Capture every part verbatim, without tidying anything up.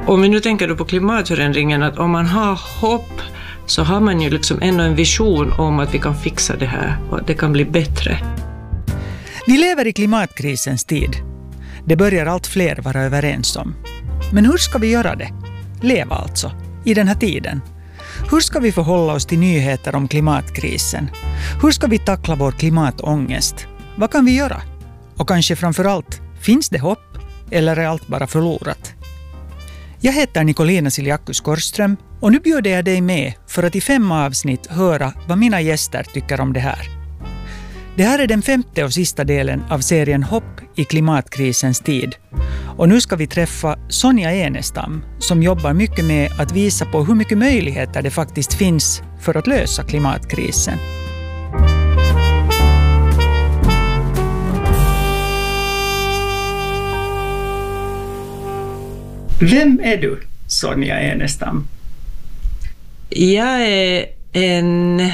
Om vi nu tänker då på klimatförändringen, att om man har hopp så har man ju liksom ändå en vision om att vi kan fixa det här och att det kan bli bättre. Vi lever i klimatkrisens tid. Det börjar allt fler vara överens om. Men hur ska vi göra det? Leva alltså, i den här tiden. Hur ska vi förhålla oss till nyheter om klimatkrisen? Hur ska vi tackla vår klimatångest? Vad kan vi göra? Och kanske framförallt, finns det hopp eller är allt bara förlorat? Jag heter Nicolina Siljakus Korström och nu bjuder jag dig med för att i fem avsnitt höra vad mina gäster tycker om det här. Det här är den femte och sista delen av serien Hopp i klimatkrisens tid. Och nu ska vi träffa Sonja Enestam som jobbar mycket med att visa på hur mycket möjligheter det faktiskt finns för att lösa klimatkrisen. Vem är du, Sonja Enestam? Jag är en,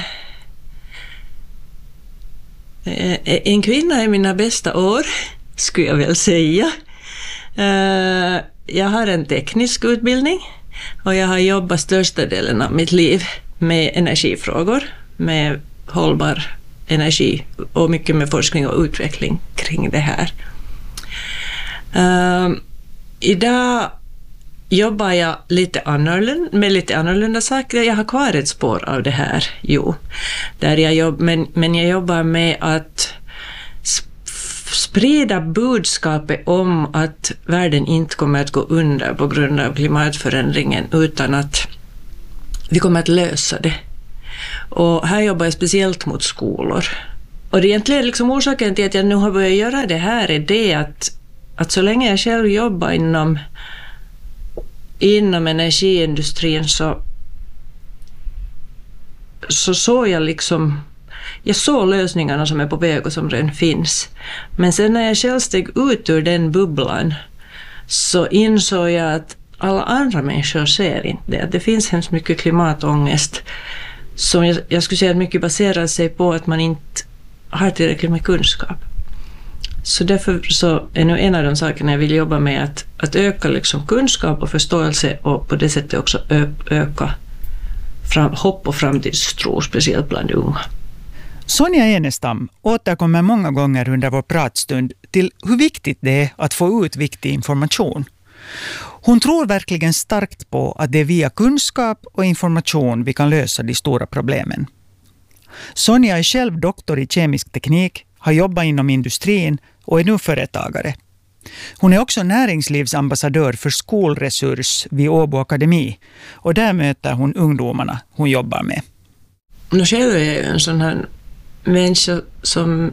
en kvinna i mina bästa år, skulle jag väl säga. Jag har en teknisk utbildning och jag har jobbat största delen av mitt liv med energifrågor, med hållbar energi och mycket med forskning och utveckling kring det här. Idag jobbar jag lite annorlunda, med lite annorlunda saker. Jag har kvar ett spår av det här, jo. Där jag jobb, men, men jag jobbar med att sprida budskapet om att världen inte kommer att gå under på grund av klimatförändringen, utan att vi kommer att lösa det. Och här jobbar jag speciellt mot skolor. Och det egentligen liksom orsaken till att jag nu har börjat göra det här är det att, att så länge jag själv jobbar inom inom energiindustrin så så såg jag liksom jag såg lösningarna som är på väg och som redan finns. Men sen när jag själv steg ut ur den bubblan så insåg jag att alla andra människor ser inte det. Att det finns hemskt mycket klimatångest som jag, jag skulle säga att mycket baserar sig på att man inte har tillräckligt med kunskap. Så därför så är nu en av de sakerna jag vill jobba med att, att öka liksom kunskap och förståelse och på det sättet också ö, öka fram, hopp och framtidstro, speciellt bland unga. Sonja Enestam återkommer många gånger under vår pratstund till hur viktigt det är att få ut viktig information. Hon tror verkligen starkt på att det är via kunskap och information vi kan lösa de stora problemen. Sonja är själv doktor i kemisk teknik, har jobbat inom industrin och är nu företagare. Hon är också näringslivsambassadör för skolresurs vid Åbo Akademi och där möter hon ungdomarna hon jobbar med. Nu själv är jag en sån här människa som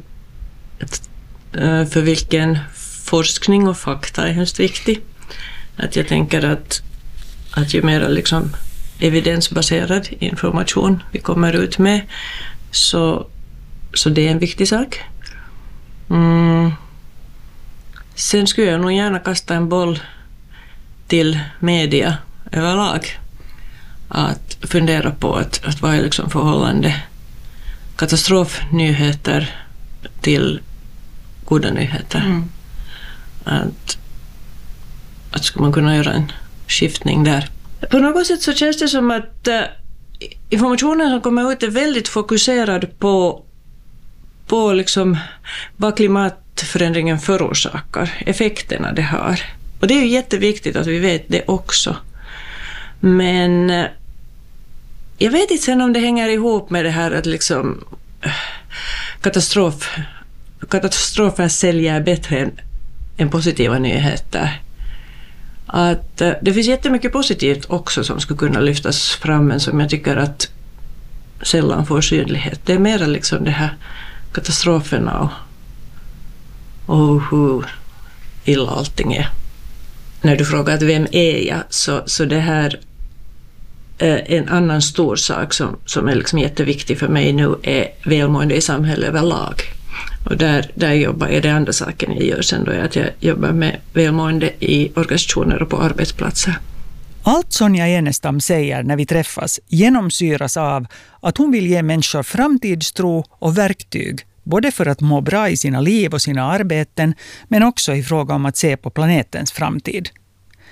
för vilken forskning och fakta är hemskt viktig. Att jag tänker att, att ju mer liksom evidensbaserad information vi kommer ut med så, så det är en viktig sak. Mm. Sen skulle jag nog gärna kasta en boll till media överlag. Att fundera på att, att vad är liksom förhållande katastrofnyheter till goda nyheter. Mm. Att, att skulle man kunna göra en skiftning där. På något sätt så känns det som att uh, informationen som kommer ut är väldigt fokuserad på på liksom vad klimatförändringen förorsakar, effekterna det har. Och det är ju jätteviktigt att vi vet det också. Men jag vet inte sen om det hänger ihop med det här att liksom katastrof, katastrofer säljer bättre än, än positiva nyheter. Att det finns jättemycket positivt också som skulle kunna lyftas fram, men som jag tycker att sällan får synlighet. Det är mer liksom det här katastroferna och, och hur illa allting är. När du frågar att vem är jag, så, så det här är en annan stor sak som, som är liksom jätteviktig för mig nu är välmående i samhället överlag. Och där, där jobbar jag, det andra saken jag gör sen då är att jag jobbar med välmående i organisationer och på arbetsplatser. Allt Sonja Enestam säger när vi träffas genomsyras av att hon vill ge människor framtidstro och verktyg, både för att må bra i sina liv och sina arbeten, men också i fråga om att se på planetens framtid.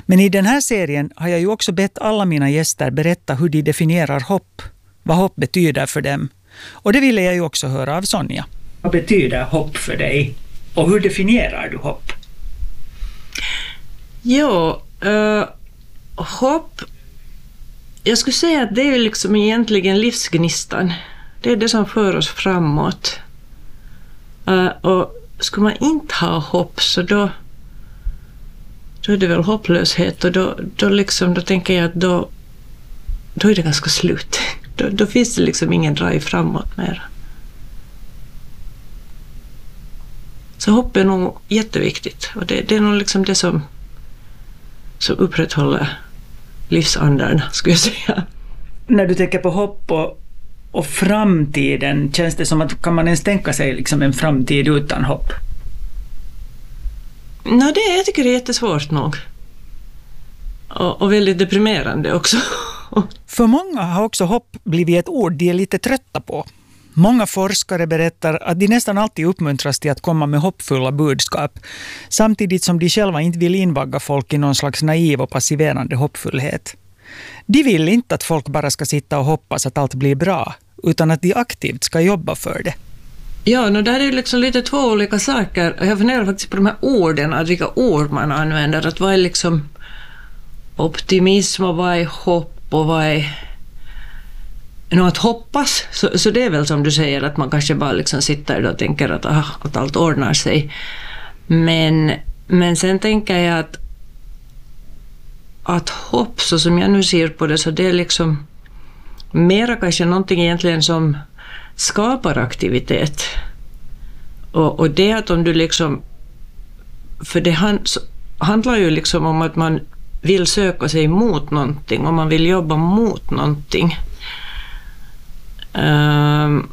Men i den här serien har jag ju också bett alla mina gäster berätta hur de definierar hopp, vad hopp betyder för dem. Och det ville jag ju också höra av Sonja. Vad betyder hopp för dig? Och hur definierar du hopp? Ja, uh, hopp, jag skulle säga att det är liksom egentligen livsgnistan. Det är det som för oss framåt. Uh, och skulle man inte ha hopp så då, då är det väl hopplöshet. Och då, då, liksom, då tänker jag att då, då är det ganska slut. Då, då finns det liksom ingen drive framåt mer. Så hopp är nog jätteviktigt. Och det, det är nog liksom det som, som upprätthåller livsandarna, skulle jag säga. När du tänker på hopp och, och framtiden, känns det som att kan man ens tänka sig liksom en framtid utan hopp? No, det, jag tycker det är jättesvårt nog. Och, och väldigt deprimerande också. För många har också hopp blivit ett ord de är lite trötta på. Många forskare berättar att de nästan alltid uppmuntras till att komma med hoppfulla budskap, samtidigt som de själva inte vill invagga folk i någon slags naiv och passiverande hoppfullhet. De vill inte att folk bara ska sitta och hoppas att allt blir bra, utan att de aktivt ska jobba för det. Ja, no, det här är liksom lite två olika saker. Jag funderar faktiskt på de här orden, att vilka ord man använder. Att vad är liksom optimism och vad är hopp och vad är no, att hoppas. Så, så det är väl som du säger att man kanske bara liksom sitter och tänker att, ah, att allt ordnar sig. Men, men sen tänker jag att att hopp, så som jag nu ser på det, så det är liksom mera kanske någonting egentligen som skapar aktivitet. Och, och det att om du liksom, för det hand, handlar ju liksom om att man vill söka sig mot någonting och man vill jobba mot någonting. Um,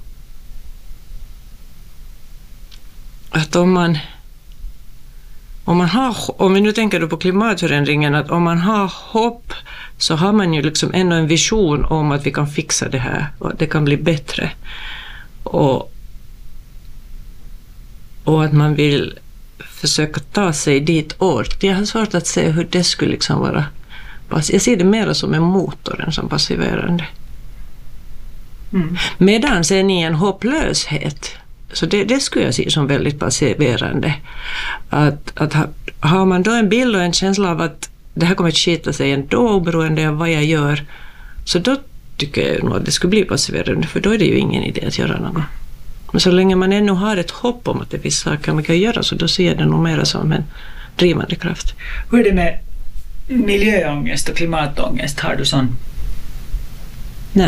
att om man Om, man har, om vi nu tänker då på klimatförändringen, att om man har hopp så har man ju liksom ändå en vision om att vi kan fixa det här och att det kan bli bättre. Och, och att man vill försöka ta sig dit åt. Jag har svårt att se hur det skulle liksom vara. Jag ser det mer som en motor än som passiverande. Mm. Medan sen i en hopplöshet, så det, det skulle jag se som väldigt passiverande. Att, att ha, har man då en bild och en känsla av att det här kommer att skita sig ändå oberoende av vad jag gör, så då tycker jag nog att det skulle bli passiverande, för då är det ju ingen idé att göra något. Men så länge man ännu har ett hopp om att det finns saker man kan göra, så då ser jag det nog mer som en drivande kraft. Hur är det med miljöångest och klimatångest? Har du sån? Nej.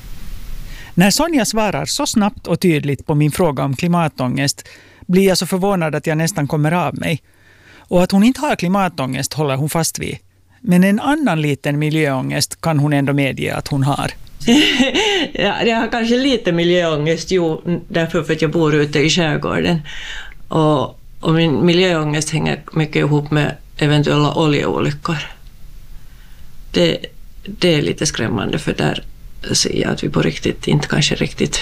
När Sonja svarar så snabbt och tydligt på min fråga om klimatångest blir jag så förvånad att jag nästan kommer av mig. Och att hon inte har klimatångest håller hon fast vid. Men en annan liten miljöångest kan hon ändå medge att hon har. Ja, jag har kanske lite miljöångest, jo, därför för att jag bor ute i skärgården. Och, och min miljöångest hänger mycket ihop med eventuella oljeolyckor. Det, det är lite skrämmande, för där ser jag att vi på riktigt inte kanske riktigt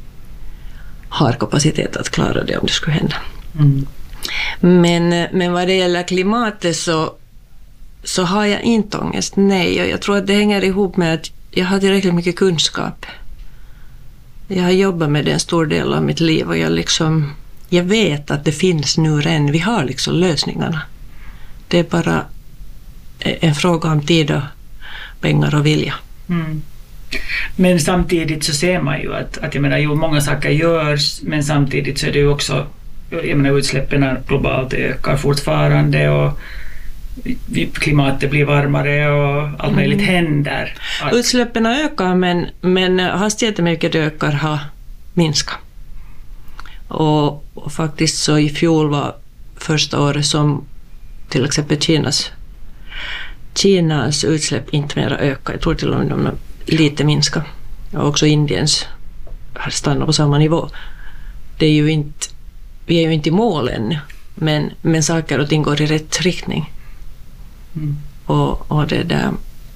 har kapacitet att klara det om det skulle hända. Mm. Men, men vad det gäller klimatet så, så har jag inte ångest, nej. Och jag tror att det hänger ihop med att jag har tillräckligt mycket kunskap. Jag har jobbat med det en stor del av mitt liv och jag, liksom, jag vet att det finns nu redan. Vi har liksom lösningarna. Det är bara en fråga om tid och pengar och vilja. Mm. Men samtidigt så ser man ju att, att jag menar, jo, många saker görs, men samtidigt så är det ju också, jag menar, utsläppen globalt ökar fortfarande och klimatet blir varmare och allt möjligt mm. händer. Att utsläppen ökar, men, men hastigheten mycket det ökar har minskat. Och, och faktiskt så i fjol var första året som till exempel Kinas, Kinas utsläpp inte mer ökar. Jag tror till och med de lite minska. Och också Indiens har stannat på samma nivå. Det är ju inte, vi är ju inte i mål ännu, men, men saker och ting går i rätt riktning. Mm. Och, och det där,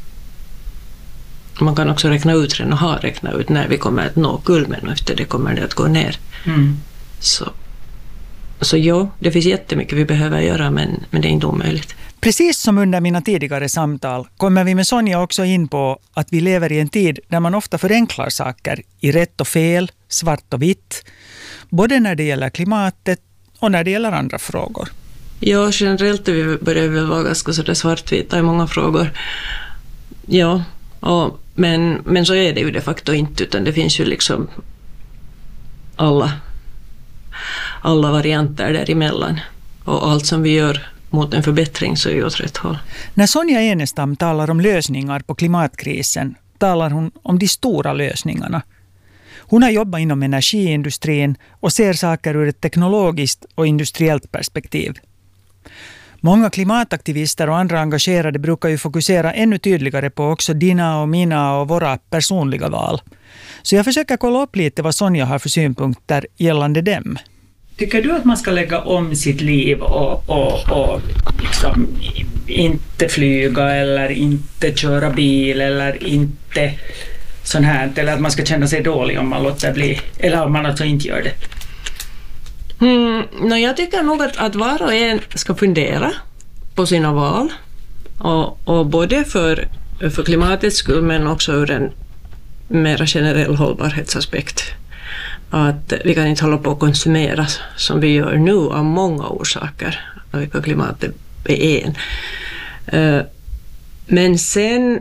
man kan också räkna ut redan och ha räknat ut när vi kommer att nå kulmen och efter det kommer det att gå ner. Mm. Så. så jo, det finns jättemycket vi behöver göra, men, men det är inte omöjligt. Precis som under mina tidigare samtal kommer vi med Sonja också in på att vi lever i en tid där man ofta förenklar saker i rätt och fel, svart och vitt, både när det gäller klimatet och när det gäller andra frågor. Ja, generellt vi börjar väl vara ganska så där svartvita i många frågor. Ja, och, men, men så är det ju de facto inte, utan det finns ju liksom alla, alla varianter däremellan. Och allt som vi gör mot en förbättring så är ju åt rätt håll. När Sonja Enestam talar om lösningar på klimatkrisen talar hon om de stora lösningarna. Hon har jobbat inom energiindustrin och ser saker ur ett teknologiskt och industriellt perspektiv. Många klimataktivister och andra engagerade brukar ju fokusera ännu tydligare på också dina och mina och våra personliga val. Så jag försöker kolla upp lite vad Sonja har för synpunkter gällande dem. Tycker du att man ska lägga om sitt liv och, och, och liksom inte flyga eller inte köra bil eller inte sån här, eller att man ska känna sig dålig om man låter bli, eller om man alltså inte gör det? Mm, no, jag tycker nog att, att var och en ska fundera på sina val, och, och både för, för klimatets skull men också ur en mer generell hållbarhetsaspekt. Att vi kan inte hålla på att konsumera som vi gör nu av många orsaker, av vilka klimatet är en. Men sen,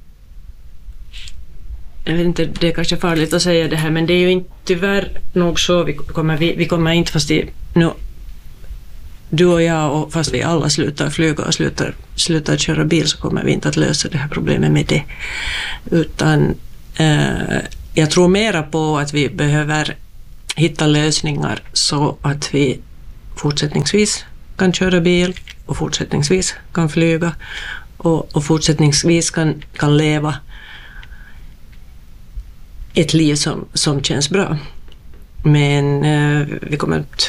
jag vet inte, det är kanske farligt att säga det här, men det är ju inte tyvärr nog så, vi kommer, vi, vi kommer inte, fast i, nu, du och jag, och fast vi alla slutar flyga och slutar, slutar köra bil, så kommer vi inte att lösa det här problemet med det. Utan eh, jag tror mera på att vi behöver hitta lösningar så att vi fortsättningsvis kan köra bil och fortsättningsvis kan flyga och, och fortsättningsvis kan, kan leva ett liv som, som känns bra. Men eh, vi kommer att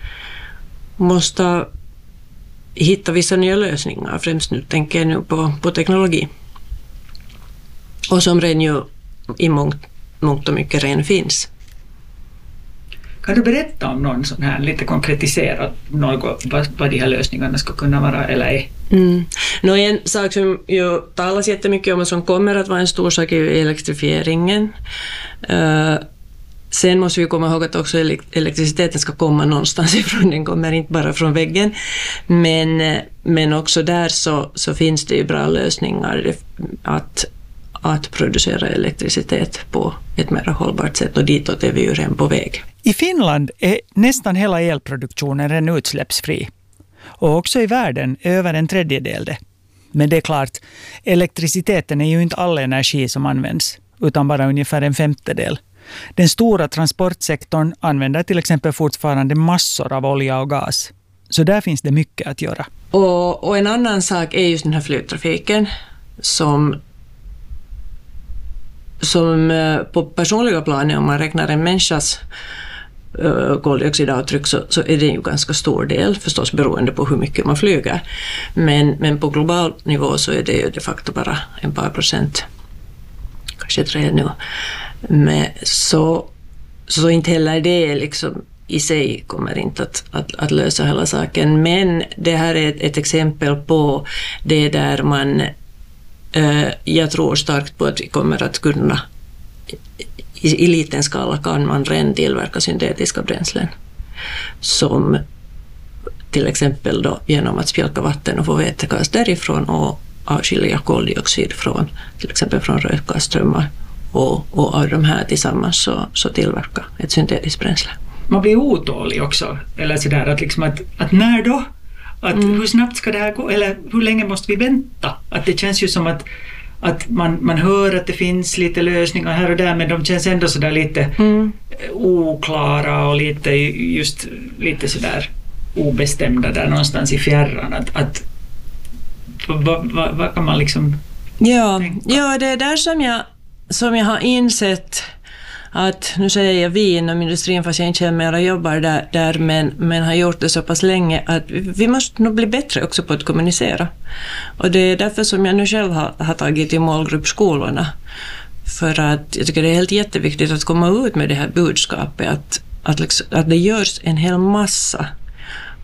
måste hitta vissa nya lösningar. Främst nu tänker jag nu på, på teknologi. Och som redan ju i mångt, mångt och mycket redan finns. Kan du berätta om någon sån här, lite konkretiserat något, vad, vad de här lösningarna ska kunna vara eller är? Mm. Nå, en sak som ju talas jättemycket om och som kommer att vara en stor sak är ju elektrifieringen. Uh, sen måste vi komma ihåg att också elektriciteten ska komma någonstans ifrån, den kommer inte bara från väggen. Men, men också där så, så finns det ju bra lösningar att att producera elektricitet på ett mer hållbart sätt, och ditåt är vi ju redan på väg. I Finland är nästan hela elproduktionen redan utsläppsfri. Och också i världen är över en tredjedel det. Men det är klart, elektriciteten är ju inte all energi som används, utan bara ungefär en femtedel. Den stora transportsektorn använder till exempel fortfarande massor av olja och gas. Så där finns det mycket att göra. Och, och en annan sak är just den här flygtrafiken som som på personliga planer, om man räknar en människas uh, koldioxidavtryck, så, så är det ju ganska stor del, förstås beroende på hur mycket man flyger. Men, men på global nivå så är det ju de facto bara en par procent, kanske tre nu. Men så, så inte heller det liksom i sig kommer inte att, att, att lösa hela saken. Men det här är ett, ett exempel på det där man jag tror starkt på att vi kommer att kunna, i, i liten skala kan man redan tillverka syntetiska bränslen som till exempel då genom att spjälka vatten och få vätegas därifrån och avskilja koldioxid från till exempel från rökgasströmmar, och, och av de här tillsammans så, så tillverka ett syntetiskt bränsle. Man blir otålig också, eller sådär att, liksom att, att när då? Att mm. Hur snabbt ska det här gå? Eller hur länge måste vi vänta? Att det känns ju som att, att man, man hör att det finns lite lösningar här och där, men de känns ändå sådär lite mm. oklara och lite, just lite sådär obestämda där någonstans i fjärran. Att, att, vad, vad, vad kan man liksom ja, tänka? Ja, det är där som jag, som jag har insett att, nu säger jag vi inom industrin fast jag inte känner mer och jobbar där, där men, men har gjort det så pass länge att vi måste nog bli bättre också på att kommunicera. Och det är därför som jag nu själv har, har tagit i målgrupp skolorna. För att jag tycker det är helt jätteviktigt att komma ut med det här budskapet att, att, liksom, att det görs en hel massa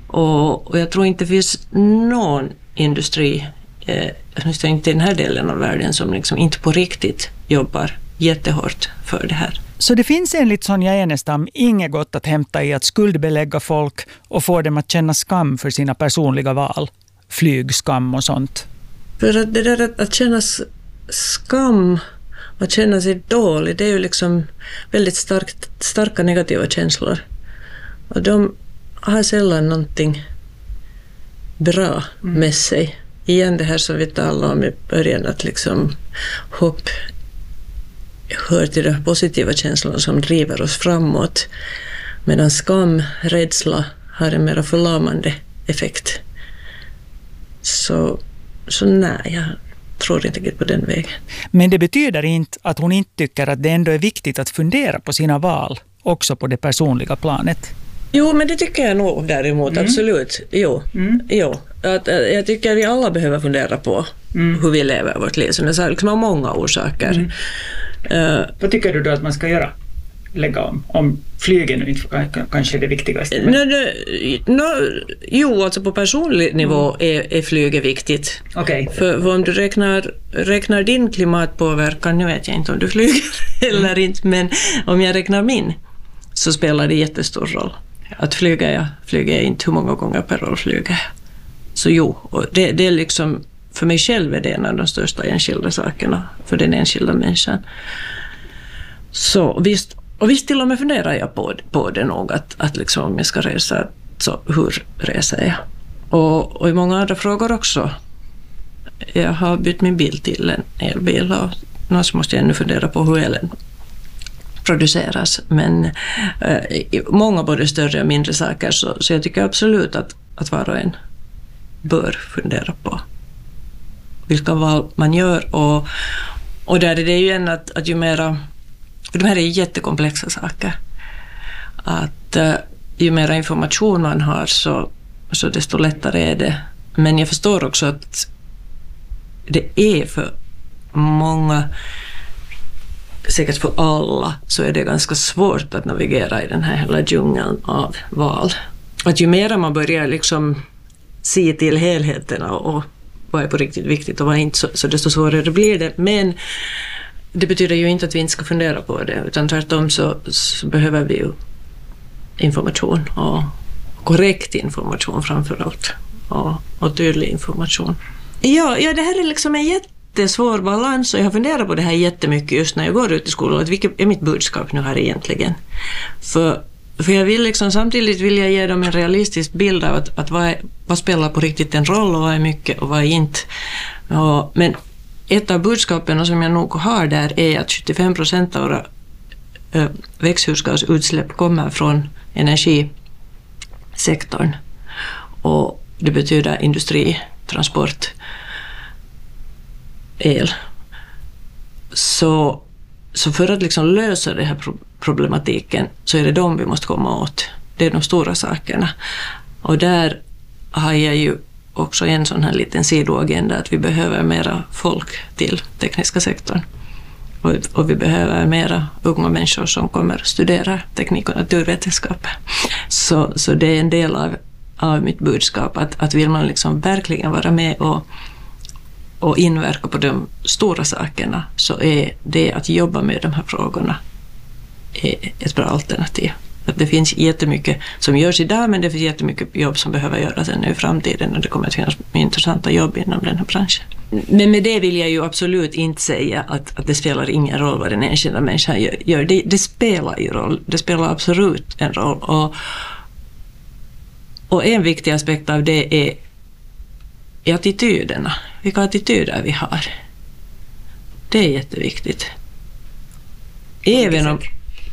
Och, och jag tror inte det finns någon industri, eh, inte i den här delen av världen, som liksom inte på riktigt jobbar jättehårt för det här. Så det finns enligt Sonja Enestam inget gott att hämta i att skuldbelägga folk och få dem att känna skam för sina personliga val? Flygskam och sånt. För att det där att, att känna skam, att känna sig dålig, det är ju liksom väldigt starkt, starka negativa känslor. Och de har sällan någonting bra mm. med sig. Igen det här som vi talade om i början, att liksom hopp hör till de positiva känslorna som driver oss framåt. Medan skam, rädsla har en mer förlamande effekt. Så, så nej, jag tror inte på den vägen. Men det betyder inte att hon inte tycker att det ändå är viktigt att fundera på sina val, också på det personliga planet. Jo, men det tycker jag nog däremot, mm. absolut. Jo, mm. jo. Att, jag tycker att vi alla behöver fundera på mm. hur vi lever vårt liv. Så det är liksom av många orsaker. Mm. Uh, Vad tycker du då att man ska göra? Lägga om? Om flygen inte kanske är det viktigaste. Men... No, no, no, jo, alltså på personlig nivå mm. är, är flyget viktigt. Okay. För, för om du räknar, räknar din klimatpåverkan, nu vet jag inte om du flyger eller mm. inte, men om jag räknar min så spelar det jättestor roll. Att flyga jag, flyger jag inte hur många gånger per år flyger jag. Så jo, och det, det är liksom, för mig själv är det en av de största enskilda sakerna för den enskilda människan. Så visst, och visst till och med funderar jag på, på det nog, att, att liksom om jag ska resa, så hur reser jag? Och, och i många andra frågor också. Jag har bytt min bil till en elbil och nu måste jag ännu fundera på hur elen produceras. Men eh, många både större och mindre saker, så, så jag tycker absolut att, att var och en bör fundera på vilka val man gör. Och, och där är det ju en att, att ju mera, för de här är jättekomplexa saker, att uh, ju mera information man har så, så desto lättare är det. Men jag förstår också att det är för många, säkert för alla, så är det ganska svårt att navigera i den här hela djungeln av val. Att ju mera man börjar liksom se till helheten och vad är på riktigt viktigt och vad inte, så, så desto svårare blir det. Men det betyder ju inte att vi inte ska fundera på det, utan tvärtom så, så behöver vi ju information, och korrekt information framför allt, och, och tydlig information. Ja, ja, det här är liksom en jättesvår balans, och jag har funderat på det här jättemycket just när jag går ut i skolan, att vilket är mitt budskap nu här egentligen. För För jag vill liksom, samtidigt vill jag ge dem en realistisk bild av att, att vad, är, vad spelar på riktigt en roll och vad är mycket och vad är inte. Och, men ett av budskapen som jag nog har där är att sjuttiofem procent av våra äh, växthusgasutsläpp kommer från energisektorn. Och det betyder industri, transport, el. Så Så för att liksom lösa den här problematiken så är det de vi måste komma åt. Det är de stora sakerna. Och där har jag ju också en sån här liten sidoagenda, att vi behöver mera folk till tekniska sektorn. Och, och vi behöver mera unga människor som kommer studera teknik och naturvetenskap. Så, så det är en del av, av mitt budskap, att, att vill man liksom verkligen vara med och och inverka på de stora sakerna, så är det att jobba med de här frågorna är ett bra alternativ. Att det finns jättemycket som görs idag, men det finns jättemycket jobb som behöver göras ännu i framtiden, och det kommer att finnas intressanta jobb inom den här branschen. Men med det vill jag ju absolut inte säga att, att det spelar ingen roll vad den enskilda människan gör. Det, det spelar ju roll. Det spelar absolut en roll. Och, och en viktig aspekt av det är i attityderna. Vilka attityder vi har. Det är jätteviktigt. Även om...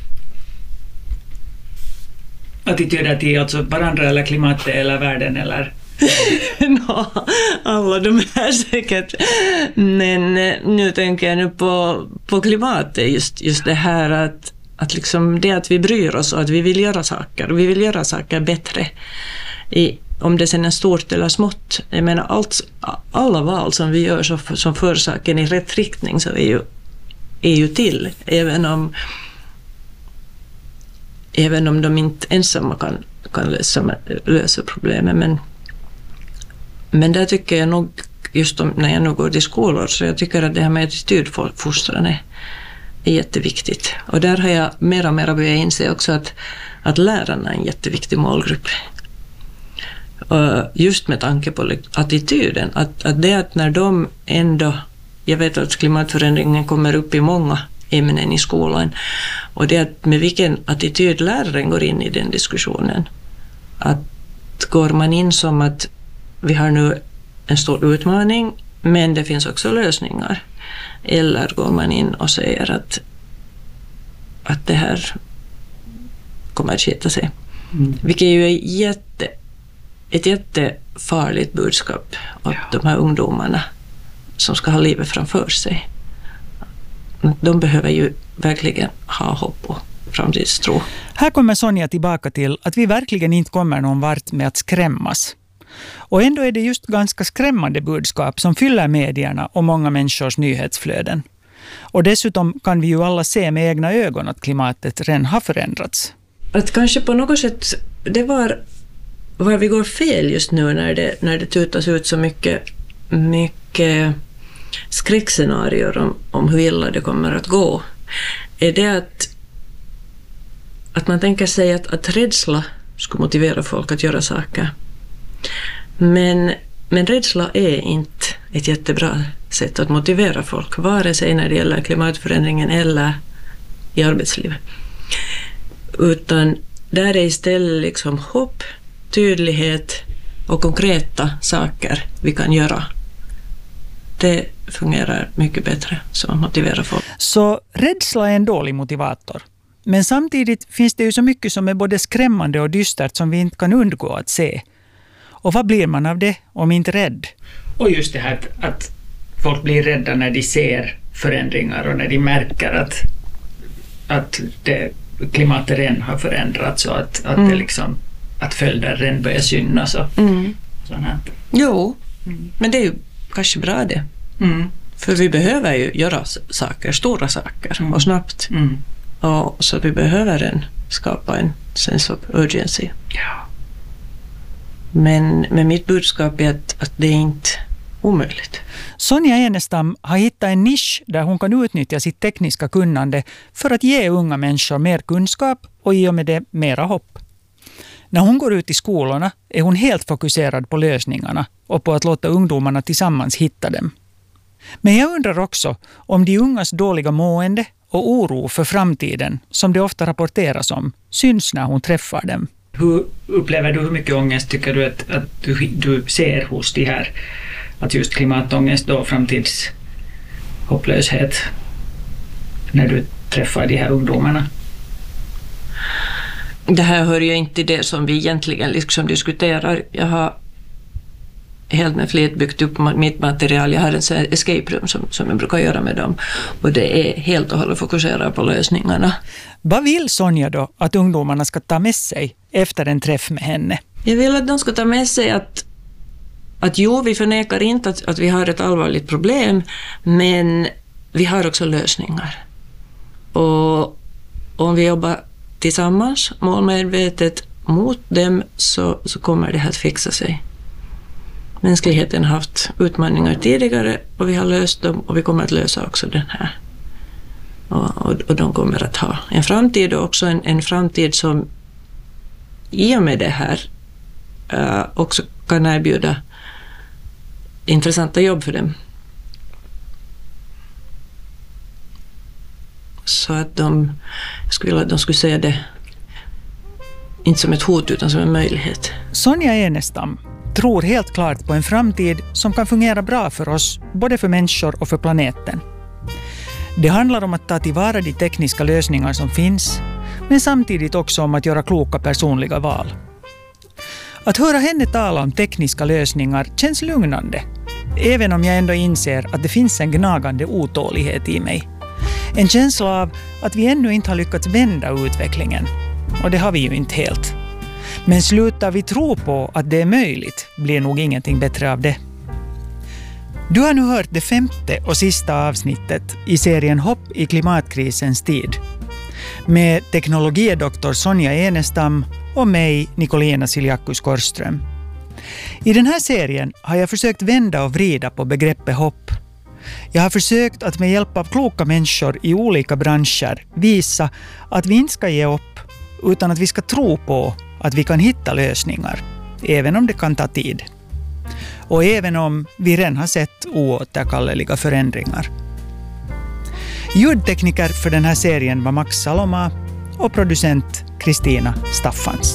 Attityder till alltså varandra eller klimatet eller världen eller... no, alla de här säkert. Men nu tänker jag nu på, på klimatet. Just, just det här att, att liksom det att vi bryr oss och att vi vill göra saker. Och vi vill göra saker bättre. I Om det sen är stort eller smått. Jag menar, allt, alla val som vi gör så, som för saken i rätt riktning, så är ju, är ju till. Även om, även om de inte ensamma kan kan lösa, lösa problemen. Men, men där tycker jag nog, just om, när jag nu går till skolor, så jag tycker att det här med attitydfostran är, är jätteviktigt. Och där har jag mer och mer börjat inse också att, att lärarna är en jätteviktig målgrupp. Och just med tanke på attityden, att, att det att när de ändå, jag vet att klimatförändringen kommer upp i många ämnen i skolan, och det att med vilken attityd läraren går in i den diskussionen. Att går man in som att vi har nu en stor utmaning, men det finns också lösningar, eller går man in och säger att, att det här kommer att skita sig. Mm. Vilket ju är jätte, ett jättefarligt budskap åt ja. de här ungdomarna som ska ha livet framför sig. De behöver ju verkligen ha hopp och framtidstro. Här kommer Sonja tillbaka till att vi verkligen inte kommer någon vart med att skrämmas. Och ändå är det just ganska skrämmande budskap som fyller medierna och många människors nyhetsflöden. Och dessutom kan vi ju alla se med egna ögon att klimatet redan har förändrats. Att kanske på något sätt, det var var vi går fel just nu när det, när det tutas ut så mycket, mycket skräckscenarier om, om hur illa det kommer att gå, är det att, att man tänker sig att, att rädsla skulle motivera folk att göra saker. Men, men rädsla är inte ett jättebra sätt att motivera folk, vare sig när det gäller klimatförändringen eller i arbetslivet. Utan där är istället liksom hopp, tydlighet och konkreta saker vi kan göra. Det fungerar mycket bättre som att motivera folk. Så rädsla är en dålig motivator. Men samtidigt finns det ju så mycket som är både skrämmande och dystert som vi inte kan undgå att se. Och vad blir man av det om inte rädd? Och just det här att, att folk blir rädda när de ser förändringar och när de märker att, att det, klimatet redan har förändrats och att, att, mm. det liksom, att följder redan börjar synas. Och mm. sånt här. Jo, mm. men det är ju kanske bra det. Mm. För vi behöver ju göra saker, stora saker mm. och snabbt. Mm. Och så vi behöver en, skapa en sense of urgency. Ja. Men, men mitt budskap är att, att det är inte omöjligt. Sonja Enestam har hittat en nisch där hon kan utnyttja sitt tekniska kunnande för att ge unga människor mer kunskap och i och med det mera hopp. När hon går ut i skolorna är hon helt fokuserad på lösningarna och på att låta ungdomarna tillsammans hitta dem. Men jag undrar också om de ungas dåliga mående och oro för framtiden, som det ofta rapporteras om, syns när hon träffar dem. Hur upplever du, hur mycket ångest tycker du att, att du, du ser hos de här, att just klimatångest och framtidshopplöshet när du träffar de här ungdomarna? Det här hör ju inte till det som vi egentligen liksom diskuterar. Jag har helt med flit byggt upp mitt material. Jag har en sån escape room som, som jag brukar göra med dem. Och det är helt och hållet fokuserat på lösningarna. Vad vill Sonja då att ungdomarna ska ta med sig efter en träff med henne? Jag vill att de ska ta med sig att, att jo, vi förnekar inte att, att vi har ett allvarligt problem, men vi har också lösningar. Och om vi jobbar tillsammans, målmedvetet mot dem, så, så kommer det att fixa sig. Mänskligheten har haft utmaningar tidigare och vi har löst dem och vi kommer att lösa också den här. Och, och, och de kommer att ha en framtid och också en, en framtid som i och med det här uh, också kan erbjuda intressanta jobb för dem. Så att de, jag skulle vilja att de skulle säga det inte som ett hot utan som en möjlighet. Sonja Enestam tror helt klart på en framtid som kan fungera bra för oss, både för människor och för planeten. Det handlar om att ta tillvara de tekniska lösningar som finns, men samtidigt också om att göra kloka personliga val. Att höra henne tala om tekniska lösningar känns lugnande, även om jag ändå inser att det finns en gnagande otålighet i mig. En känsla av att vi ännu inte har lyckats vända utvecklingen, och det har vi ju inte helt. Men slutar vi tro på att det är möjligt blir nog ingenting bättre av det. Du har nu hört det femte och sista avsnittet i serien Hopp i klimatkrisens tid. Med teknologidoktor Sonja Enestam och mig, Nicolina Siljakus Korström. I den här serien har jag försökt vända och vrida på begreppet hopp. Jag har försökt att med hjälp av kloka människor i olika branscher visa att vi inte ska ge upp utan att vi ska tro på att vi kan hitta lösningar, även om det kan ta tid. Och även om vi redan har sett oåterkalleliga förändringar. Ljudtekniker för den här serien var Max Saloma och producent Kristina Staffans.